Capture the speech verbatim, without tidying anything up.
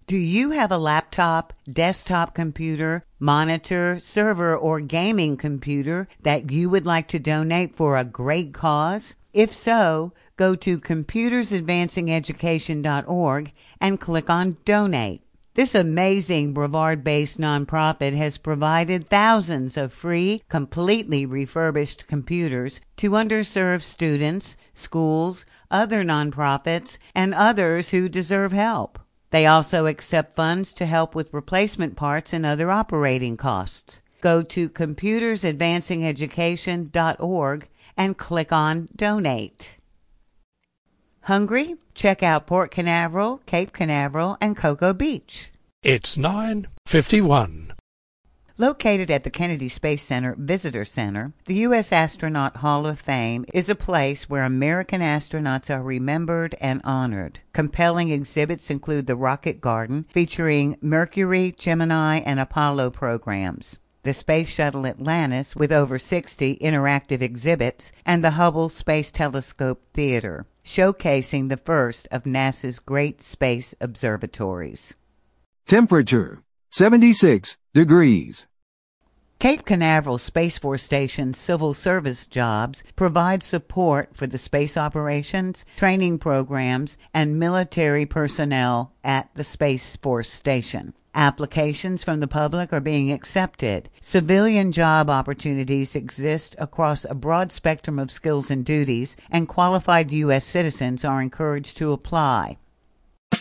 Do you have a laptop, desktop computer, monitor, server, or gaming computer that you would like to donate for a great cause? If so, go to computers advancing education dot org and click on Donate. This amazing Brevard-based nonprofit has provided thousands of free, completely refurbished computers to underserved students, schools, other nonprofits, and others who deserve help. They also accept funds to help with replacement parts and other operating costs. Go to computers advancing education dot org and click on Donate. Hungry? Check out Port Canaveral, Cape Canaveral, and Cocoa Beach. It's nine fifty-one. Located at the Kennedy Space Center Visitor Center, the U S Astronaut Hall of Fame is a place where American astronauts are remembered and honored. Compelling exhibits include the Rocket Garden, featuring Mercury, Gemini, and Apollo programs, the Space Shuttle Atlantis with over sixty interactive exhibits, and the Hubble Space Telescope Theater, showcasing the first of NASA's great space observatories. Temperature, seventy-six degrees. Cape Canaveral Space Force Station civil service jobs provide support for the space operations, training programs, and military personnel at the Space Force Station. Applications from the public are being accepted. Civilian job opportunities exist across a broad spectrum of skills and duties, and qualified U S citizens are encouraged to apply.